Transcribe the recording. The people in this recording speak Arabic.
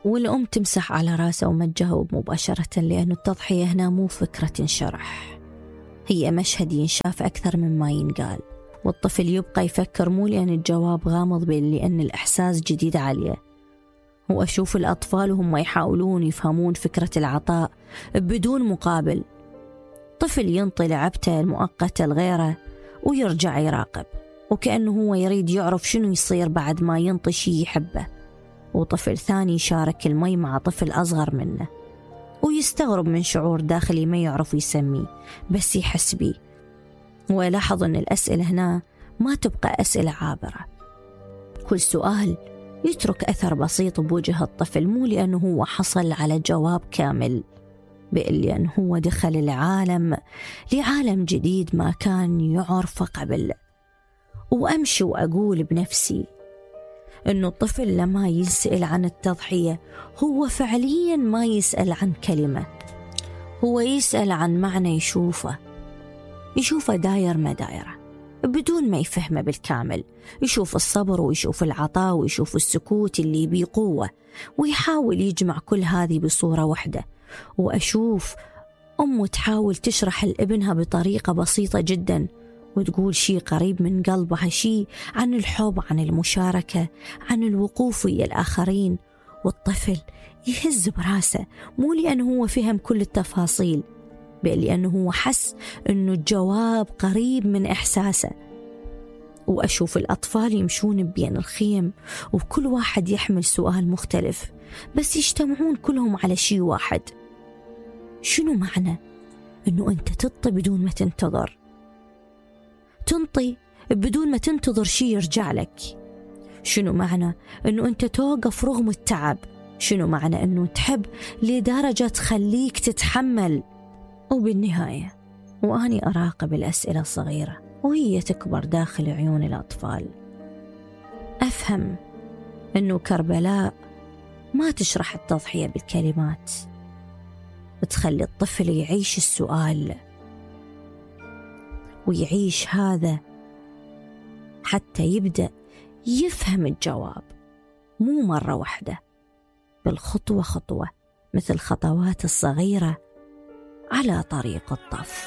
والأم تمسح على راسه وما تجاوب مباشرة، لأن التضحية هنا مو فكرة تنشرح، هي مشهد ينشاف أكثر مما ينقال. والطفل يبقى يفكر مو لأن الجواب غامض، بل لأن الإحساس جديد عليه. وأشوف الأطفال وهم يحاولون يفهمون فكرة العطاء بدون مقابل. طفل ينطي لعبته المؤقتة لغيره ويرجع يراقب، وكأنه هو يريد يعرف شنو يصير بعد ما ينطي شي يحبه. وطفل ثاني يشارك المي مع طفل أصغر منه ويستغرب من شعور داخلي ما يعرف يسميه، بس يحس بيه. ولاحظ أن الأسئلة هنا ما تبقى أسئلة عابرة، كل سؤال يترك أثر بسيط بوجه الطفل، مو لأنه هو حصل على جواب كامل، بل لأنه هو دخل لعالم جديد ما كان يعرف قبل. وأمشي وأقول بنفسي أنه الطفل لما يسأل عن التضحية هو فعليا ما يسأل عن كلمة، هو يسأل عن معنى يشوفه داير ما دايره بدون ما يفهمه بالكامل. يشوف الصبر ويشوف العطاء ويشوف السكوت اللي بيه قوة، ويحاول يجمع كل هذه بصورة واحدة. وأشوف أم تحاول تشرح لابنها بطريقة بسيطة جدا، وتقول شيء قريب من قلبها، شيء عن الحب، عن المشاركة، عن الوقوف ويا الآخرين. والطفل يهز براسه، مو لأنه هو فهم كل التفاصيل، بل لأنه هو حس أنه الجواب قريب من إحساسه. وأشوف الأطفال يمشون بين الخيم، وكل واحد يحمل سؤال مختلف، بس يجتمعون كلهم على شيء واحد: شنو معنى أنه أنت تنطي بدون ما تنتظر؟ تنطي بدون ما تنتظر شيء يرجع لك. شنو معنى أنه أنت توقف رغم التعب؟ شنو معنى أنه تحب لدرجة تخليك تتحمل؟ وبالنهاية وأني أراقب الأسئلة الصغيرة وهي تكبر داخل عيون الأطفال، أفهم أنه كربلاء ما تشرح التضحية بالكلمات، تخلي الطفل يعيش السؤال ويعيش هذا حتى يبدأ يفهم الجواب، مو مرة واحدة، بل خطوة خطوة، مثل خطوات الصغيرة على طريق الطف.